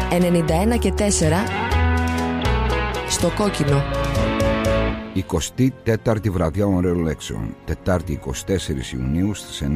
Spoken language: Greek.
91 και 4 στο κόκκινο. 24η βραδιά ωραίων λέξεων, Τετάρτη 24 Ιουνίου στις